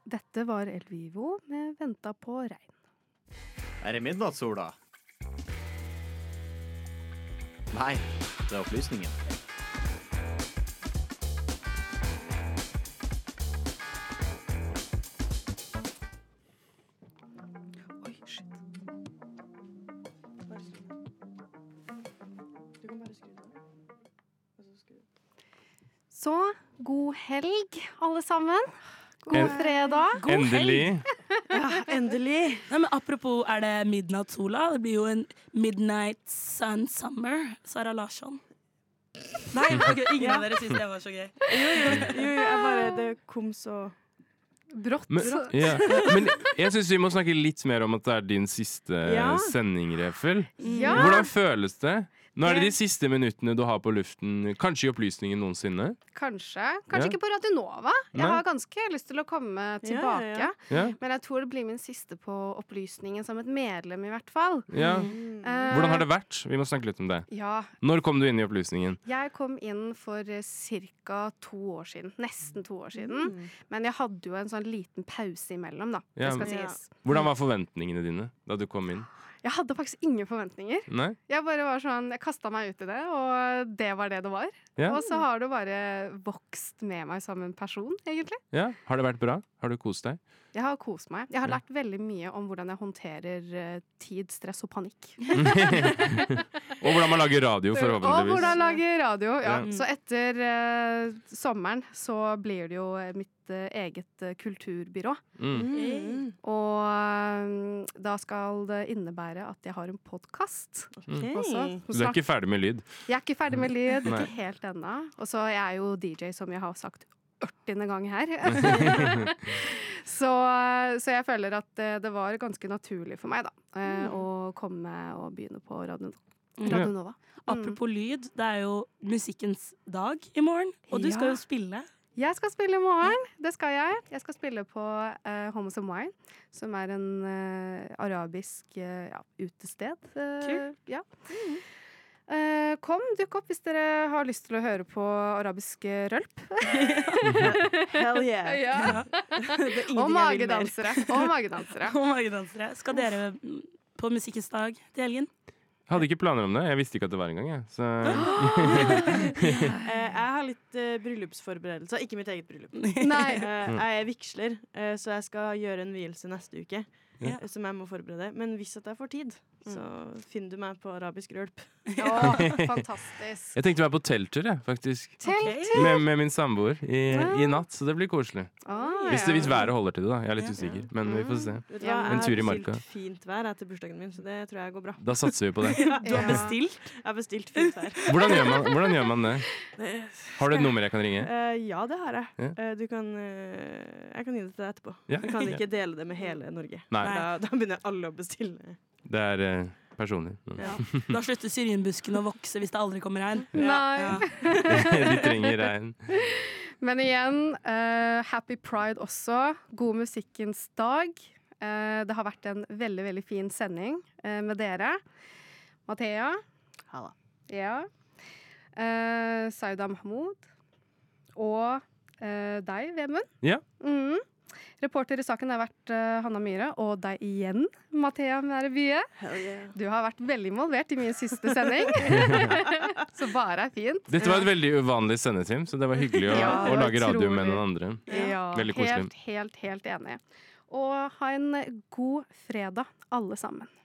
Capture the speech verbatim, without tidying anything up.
Dette var El Vivo med Venta på regn. Er det midnattssola? Nei, det er opplysningen. Oi, shit. Bare skru. Du kan bare skru det. Og så skru. Så, god helg, alle sammen. God En- fredag. God helg. Endelig. Ja, endelig. Nei, men apropos, er det midnattssola? Det blir jo en midnight sun summer. Sara Larsson. Nei, ok, ingen av dere synes det var så gøy. Jo, jo, jo, jo jeg bare, det kom så... Brått. Men, ja. Men jeg synes vi må snakke litt mer om at det er din siste Ja. sending, Refel. Ja. Hvordan føles det? Nå er det de siste minuttene du har på luften, kanskje i opplysningen noensinne. Kanskje. Kanskje Ja. ikke på Radio Nova. Jeg Nei. har ganske lyst til å komme tilbake. ja. Ja, Men jeg tror det blir min siste på opplysningen som et medlem, i hvert fall. ja. Eh, Hvordan har det vært? Vi må snakke litt om det. Ja. Når kom du inn i opplysningen? Jeg kom inn for ca. to år siden. Nesten to år siden. Men jeg hadde jo en sånn liten pause imellom, da. Ja, Det skal men- sies. Hvordan var forventningene dine da du kom inn? Jeg hadde faktisk ingen forventninger. Nei? Jeg bare var sånn, jeg kasta meg ut i det, og det var det det var. Ja. Og så har det bare vokst med meg som en person, egentlig. Ja. Har det vært bra? Har du kost deg? Jeg har kost meg. Jeg har lært veldig mye om hvordan jeg håndterer eh, tid, stress og panikk. Og hvordan man lager radio, Og forhåpentligvis. hvordan lage radio. Ja. Ja. Så etter eh, sommeren så blir det jo mitt eh, eget eh, kulturbyrå. Mm. Mm. Og eh, da skal det innebære at jeg har en podkast Okay. også. Så du er ikke ferdig med lyd? Jeg er ikke ferdig med lyd, Nei. ikke helt ennå. Og så jeg er jo D J, som jeg har sagt ørtiende gang her. så, så jeg føler at det, det var ganske naturlig for meg da, eh, å komme og begynne på Radio, Radio Nova. Apropos lyd, det er jo musikkens dag i morgen, og du Ja. skal jo spille. Jeg skal spille i morgen. Det skal jeg. Jeg skal spille på uh, Homos and Wine, som er en eh, arabisk eh, ja, utested. Eh, Kult. ja. Eh, kom, dukk opp hvis dere har lyst til å høre på arabisk eh, rølp. Hell yeah. Ja. Det er ingenting jeg Og vil mer. magedansere. Og magedansere. Og magedansere. Skal dere mm, på musikkens dag til helgen? Jeg hadde ikke planer om det. Jeg visste ikke at det var engang. Jeg. Så Eh, jeg har litt eh, bryllupsforberedelser. Ikke mitt eget bryllup. Nei. Eh, jeg er vigsler, eh, så jeg skal gjøre en vielse neste uke. Ja. eh, Som jeg må forberede. Men hvis at jeg får tid, så finner du meg på arabisk rølp. Å, fantastisk. jeg tenkte meg på telttur, jeg, faktisk. Telttur. Med, med min samboer i, i natt, så det blir koselig. Ah, Hvis, det, ja. hvis været holder til det, da. Jeg er litt usikker, men vi får se. Vet du Ja. hva? En tur i Jeg har marka. bestilt fint vær etter bursdagen min, så det tror jeg går bra. Da satser vi på det. Du har Ja. bestilt? Jeg har bestilt fint vær. Hvordan gjør man, hvordan gjør man det? Har du et nummer jeg kan ringe? Eh, ja, det har jeg. Ja. Eh, du kan eh, Jeg kan gi det til deg etterpå. Ja. Jeg kan ikke dele det med hele Norge. Nei, Da, da begynner alle å bestille. det er eh, personlig. Ja. Da slutter syrienbusken å vokse hvis det aldri kommer regn. Nei. Ja. De trenger regn. Men igjen, eh, happy pride også. God musikkens dag. Eh, det har vært en veldig, veldig fin sending eh, med dere. Mathea. Halla. Ja. Uh, Sauda Mahmoud. Og eh, deg, Vemund. Ja. Mhm. Reporter i saken har vært eh, Hanna Myhre, og deg igjen, Mathea Mære Bye. Hell yeah. Du har vært veldig involvert i min siste sending. Så bare er fint. Dette var et veldig uvanlig sendetrim, så det var hyggelig å, Ja, det å var lage radio med utrolig. noen andre. Ja, Veldig koselig. helt, helt, helt enig. Og ha en god fredag, alle sammen.